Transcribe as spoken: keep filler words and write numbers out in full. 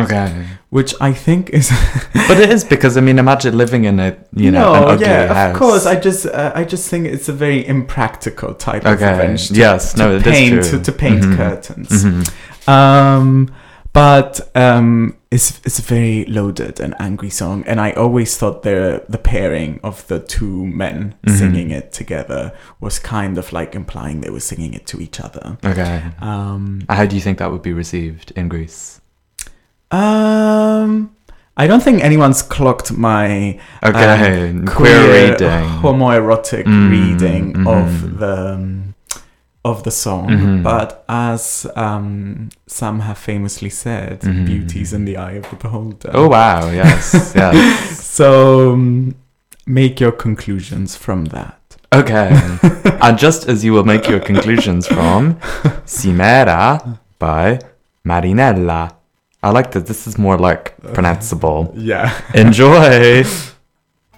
Okay. Which I think is... But it is, because, I mean, imagine living in a, you know, no, an ugly yeah, house. of course. I just uh, I just think it's a very impractical type Okay. of revenge. To, Yes, to no, it is paint, true. To, to paint Mhm. curtains. Mhm. Um, but um, it's it's a very loaded and angry song. And I always thought the, the pairing of the two men Mhm. singing it together was kind of like implying they were singing it to each other. Okay. Um, How do you think that would be received in Greece? um, I don't think anyone's clocked my Okay, um, queer reading. homoerotic Mm, reading mhm. of the um, of the song. Mhm. But as um, some have famously said, Mhm. beauty's in the eye of the beholder. Oh, wow, yes, yes. So um, make your conclusions from that. Okay. And just as you will make your conclusions from Simera by Marinella. I like that this is more like pronounceable. Yeah. Enjoy!